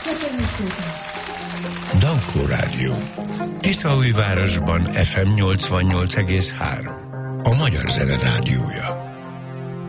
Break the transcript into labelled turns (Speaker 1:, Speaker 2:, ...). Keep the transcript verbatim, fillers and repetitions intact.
Speaker 1: Köszönjük szépen!
Speaker 2: Dankó Rádió. Tiszaújvárosban ef em nyolcvannyolc egész három. A Magyar Zene Rádiója.